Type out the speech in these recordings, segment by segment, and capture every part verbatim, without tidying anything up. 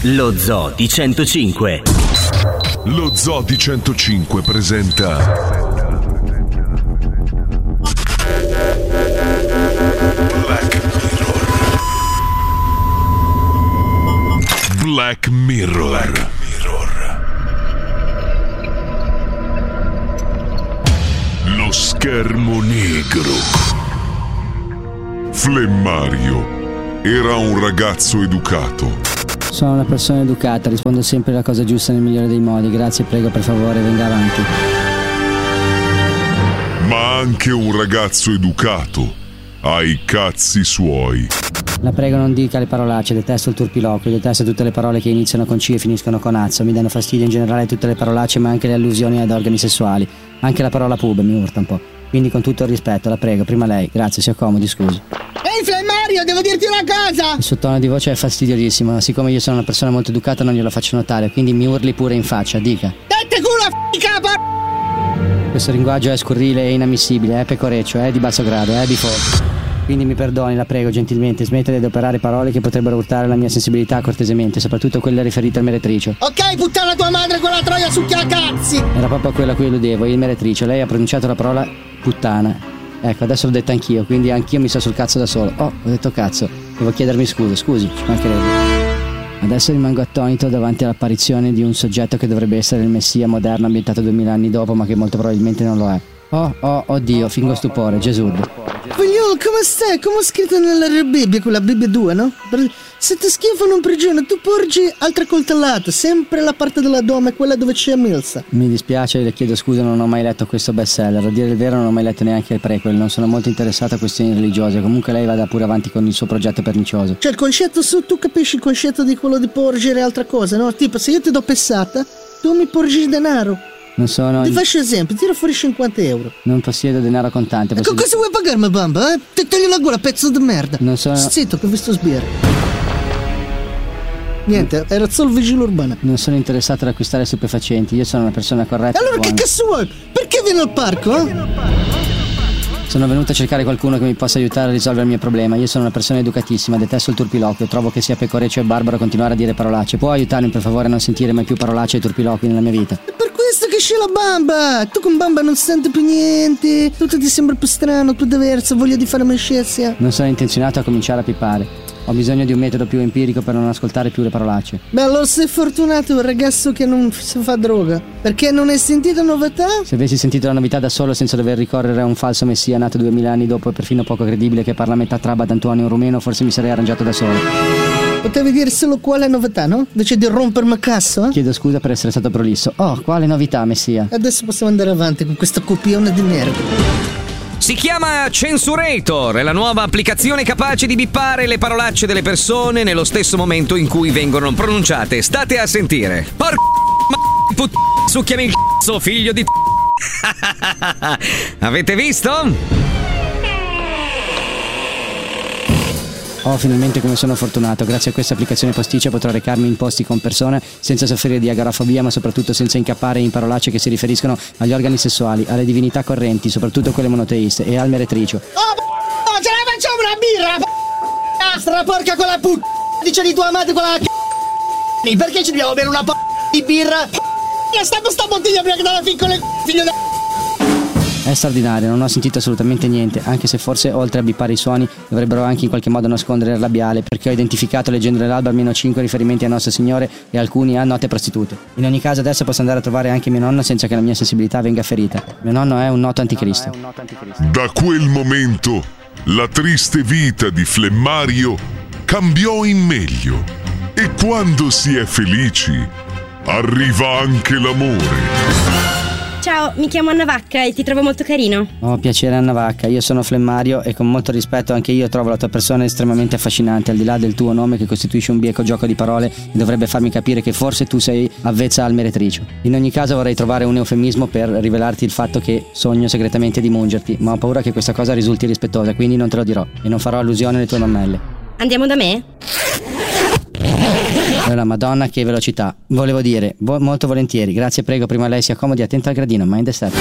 Lo Zoo di centocinque. Lo Zoo di centocinque presenta Black Mirror. Black Mirror. Black Mirror. Lo schermo negro. Flemmario era un ragazzo educato. Sono una persona educata, rispondo sempre la cosa giusta nel migliore dei modi. Grazie, prego, per favore, venga avanti. Ma anche un ragazzo educato ha i cazzi suoi. La prego, non dica le parolacce, detesto il turpiloquio, detesto tutte le parole che iniziano con C e finiscono con azzo. Mi danno fastidio in generale tutte le parolacce, ma anche le allusioni ad organi sessuali. Anche la parola pub mi urta un po'. Quindi con tutto il rispetto, la prego, prima lei. Grazie, si accomodi, scusi. Ehi Flemmario, devo dirti una cosa! Il suo tono di voce è fastidiosissimo. Siccome io sono una persona molto educata non glielo faccio notare, quindi mi urli pure in faccia, dica. Dette culo, f***a! Questo linguaggio è scurrile e inammissibile, è pecoreccio, è di basso grado, è bifo. Quindi mi perdoni, la prego, gentilmente, smetta di adoperare parole che potrebbero urtare la mia sensibilità cortesemente, soprattutto quelle riferite al meretricio. Ok, puttana tua madre, quella troia succhia cazzi! Era proprio quello a cui illudevo, il meretricio. Lei ha pronunciato la parola puttana. Ecco, adesso l'ho detta anch'io, quindi anch'io mi sto sul cazzo da solo. Oh, ho detto cazzo, devo chiedermi scusa, scusi, ci mancherebbe. Adesso rimango attonito davanti all'apparizione di un soggetto che dovrebbe essere il messia moderno ambientato duemila anni dopo, ma che molto probabilmente non lo è. Oh, oh, oddio, fingo stupore, Gesù. Figliolo, come stai? Come ho scritto nella Bibbia, quella Bibbia due, no? Se ti schifano in prigione, tu porgi altre coltellate, sempre la parte della donna, quella dove c'è Milsa. Mi dispiace, le chiedo scusa, non ho mai letto questo bestseller. A dire il vero non ho mai letto neanche il prequel, non sono molto interessato a questioni religiose. Comunque lei vada pure avanti con il suo progetto pernicioso. Cioè il concetto su, tu capisci il concetto di quello di porgere altre cose, no? Tipo, se io ti do pessata, tu mi porgi denaro. Non sono... Ti faccio esempio, tira fuori cinquanta euro. Non possiedo denaro contante. Ecco, cosa vuoi pagarmi, bamba? Eh? Ti taglio la gola, pezzo di merda. Non sono... Zitto, che ho visto sbirra. Niente, era solo vigile urbana. Non sono interessato ad acquistare stupefacenti, io sono una persona corretta. Allora che cazzo vuoi? Perché vieni al parco, eh? Sono venuto a cercare qualcuno che mi possa aiutare a risolvere il mio problema. Io sono una persona educatissima, detesto il turpiloquio, trovo che sia pecoreccio e barbaro continuare a dire parolacce. Può aiutarmi per favore a non sentire mai più parolacce e turpiloqui nella mia vita? È per questo che c'è la bamba. Tu con bamba non senti più niente, tutto ti sembra più strano, più diverso, voglia di fare amicizia. Non sono intenzionato a cominciare a pippare. Ho bisogno di un metodo più empirico per non ascoltare più le parolacce. Beh, allora sei fortunato, un ragazzo che non si fa droga. Perché non hai sentito novità? Se avessi sentito la novità da solo senza dover ricorrere a un falso messia nato duemila anni dopo e perfino poco credibile che parla metà traba d'Antonio un rumeno, forse mi sarei arrangiato da solo. Potevi dire solo quale novità, no? Invece di rompermi cazzo, eh? Chiedo scusa per essere stato prolisso. Oh, quale novità, messia? Adesso possiamo andare avanti con questo copione di merda. Si chiama Censurator, è la nuova applicazione capace di bippare le parolacce delle persone nello stesso momento in cui vengono pronunciate. State a sentire. Porca ma put... succhiami il cazzo, figlio di... Avete visto? Oh, finalmente come sono fortunato. Grazie a questa applicazione posticcia potrò recarmi in posti con persone senza soffrire di agorafobia, ma soprattutto senza incappare in parolacce che si riferiscono agli organi sessuali, alle divinità correnti, soprattutto quelle monoteiste, e al meretricio. Oh, oh, ce la facciamo una birra! Astra, porca quella p***! Dice di tua madre quella c***! Perché ci dobbiamo bere una p***a di birra? Stavo sta bottiglia prima che dalla piccola figlio da... È straordinario, non ho sentito assolutamente niente, anche se forse oltre a bippare i suoni dovrebbero anche in qualche modo nascondere il labiale, perché ho identificato leggendo nell'albo almeno cinque riferimenti a Nostro Signore e alcuni a note prostitute. In ogni caso adesso posso andare a trovare anche mio nonno senza che la mia sensibilità venga ferita. Mio nonno è un noto anticristo. Da quel momento la triste vita di Flemmario cambiò in meglio e quando si è felici arriva anche l'amore. Ciao, mi chiamo Anna Vacca e ti trovo molto carino. Oh, piacere Anna Vacca, io sono Flemmario e con molto rispetto anche io trovo la tua persona estremamente affascinante, al di là del tuo nome che costituisce un bieco gioco di parole e dovrebbe farmi capire che forse tu sei avvezza al meretricio. In ogni caso vorrei trovare un eufemismo per rivelarti il fatto che sogno segretamente di mungerti, ma ho paura che questa cosa risulti rispettosa, quindi non te lo dirò e non farò allusione alle tue mammelle. Andiamo da me? La Madonna, che velocità. Volevo dire, vo- molto volentieri. Grazie, prego, prima lei si accomodi, attenta al gradino, mind the step.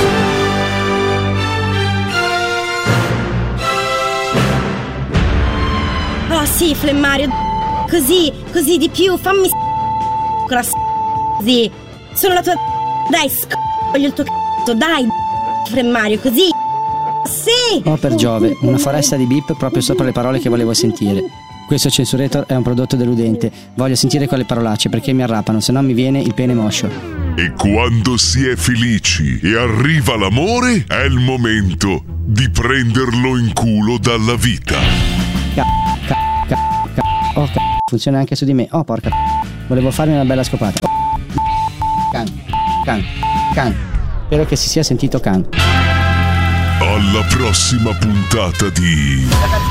Oh sì, Flemmario. Così, così di più, fammi con la così. Sono la tua dai, voglio il tuo c***o, dai Flemmario, così. Sì. Oh per Giove, una foresta di beep proprio sopra le parole che volevo sentire. Questo Censurator è un prodotto deludente. Voglio sentire quelle parolacce perché mi arrapano, se no mi viene il pene moscio. E quando si è felici e arriva l'amore, è il momento di prenderlo in culo dalla vita. Ca, ca, ca, ca. Oh ca, funziona anche su di me. Oh porca. Volevo farmi una bella scopata. Oh. Can, can, can. Spero che si sia sentito can. Alla prossima puntata di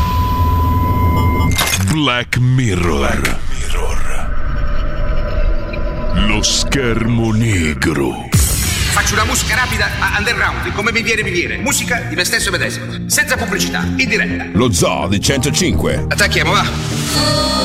Black Mirror. Black Mirror. Lo schermo negro. Faccio una musica rapida a underground, come mi viene mi viene. Musica di me stesso medesimo, senza pubblicità, in diretta. Lo Zoo di centocinque. Attacchiamo, va.